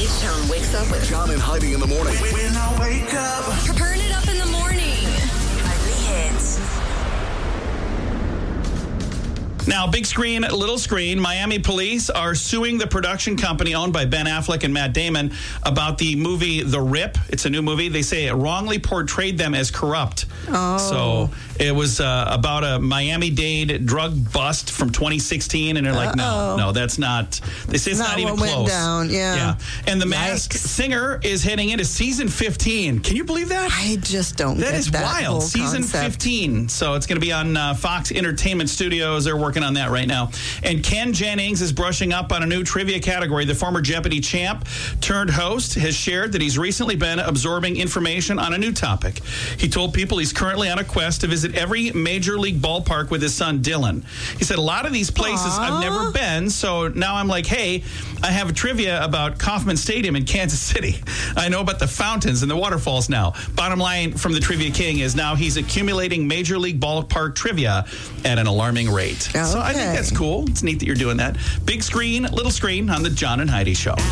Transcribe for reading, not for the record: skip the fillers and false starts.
H-Town wakes up with John and Heidi in the morning. When I wake up. Burn It Up in the morning. Nightly hits. Now, big screen, little screen. Miami police are suing the production company owned by Ben Affleck and Matt Damon about the movie The Rip. It's a new movie. They say it wrongly portrayed them as corrupt. Oh. So it was about a Miami-Dade drug bust from 2016, and they're like, no, that's not. They say it's not even what close. went down. Yeah. And The Masked Singer is heading into season 15. Can you believe that? I just don't That get is that wild. whole Season concept. 15. So it's going to be on Fox Entertainment Studios. They're working on that right now. And Ken Jennings is brushing up on a new trivia category. The former Jeopardy champ turned host has shared that he's recently been absorbing information on a new topic. He told people he's currently on a quest to visit every major league ballpark with his son, Dylan. He said, a lot of these places I've never been, so now I'm like, hey, I have a trivia about Kauffman Stadium in Kansas City. I know about the fountains and the waterfalls now. Bottom line from the Trivia King is now he's accumulating major league ballpark trivia at an alarming rate. So I think that's cool. It's neat that you're doing that. Big screen, little screen on the John and Heidi Show.